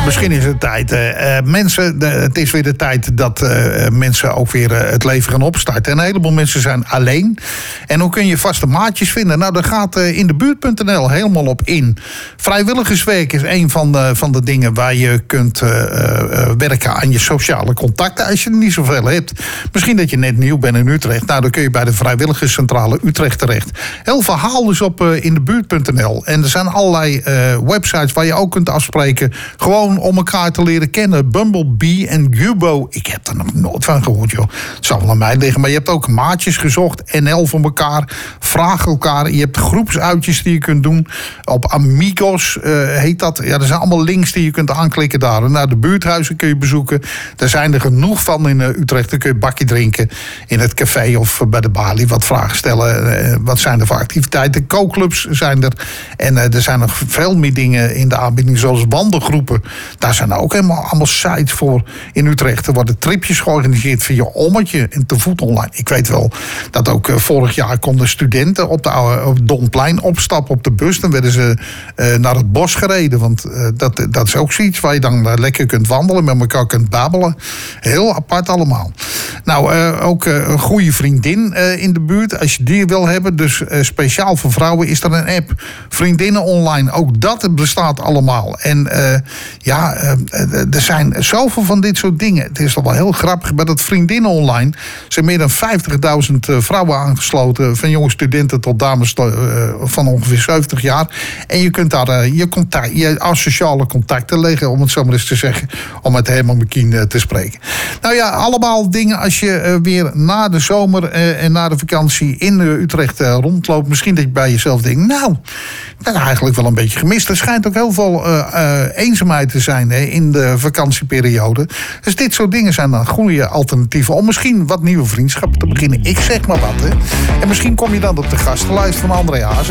misschien is het tijd. Mensen, het is weer de tijd dat mensen ook weer het leven gaan opstarten. En een heleboel mensen zijn alleen. En hoe kun je vaste maatjes vinden? Nou, daar gaat in de buurt.nl helemaal op in. Vrijwilligerswerk is een van de dingen waar je kunt werken aan je sociale contacten. Als je er niet zoveel hebt. Misschien dat je net nieuw bent in Utrecht. Nou, dan kun je bij de Vrijwilligerscentrale Utrecht terecht. Heel verhaal dus op in de buurt.nl. En er zijn allerlei websites waar je ook kunt afspreken. Gewoon om elkaar te leren kennen. Bumblebee en Gubo. Ik heb er nog nooit van gehoord, joh. Het zal wel aan mij liggen. Maar je hebt ook maatjes gezocht. NL van elkaar. Vraag elkaar. Je hebt groepsuitjes die je kunt doen. Op Amigos heet dat. Ja, er zijn allemaal links die je kunt aanklikken daar. Nou, de buurthuizen kun je bezoeken. Daar zijn er genoeg van in Utrecht. Dan kun je een bakje drinken in het café of bij de balie. Wat vragen stellen. Wat zijn er voor activiteiten? Kookclubs zijn er. En er zijn nog veel meer dingen in de aanbieding. Zoals wandelgroepen. Daar zijn ook allemaal sites voor in Utrecht. Er worden tripjes georganiseerd via Ommetje en te voet online. Ik weet wel dat ook vorig jaar konden studenten op het Domplein opstappen op de bus. Dan werden ze naar het bos gereden. Want dat is ook zoiets waar je dan lekker kunt wandelen. Met elkaar kunt babbelen. Heel apart allemaal. Nou, ook een goede vriendin in de buurt. Als je die wil hebben. Dus speciaal voor vrouwen is er een app. Vriendinnen online. Ook dat bestaat allemaal. En er zijn zoveel van dit soort dingen. Het is toch wel heel grappig. Bij dat Vriendinnen online zijn meer dan 50.000 vrouwen aangesloten. Van jonge studenten tot dames van ongeveer 70 jaar. En je kunt daar je asociale contacten leggen. Om het zo maar eens te zeggen. Om met Herman McKean te spreken. Nou ja, allemaal dingen als je weer na de zomer en na de vakantie in Utrecht rondloopt. Misschien dat je bij jezelf denkt, nou, dat is eigenlijk wel een beetje gemist. Er schijnt ook heel veel eenzaamheid te zijn in de vakantieperiode. Dus dit soort dingen zijn dan goede alternatieven om misschien wat nieuwe vriendschappen te beginnen. Ik zeg maar wat. En misschien kom je dan op de gastenlijst van André Hazes.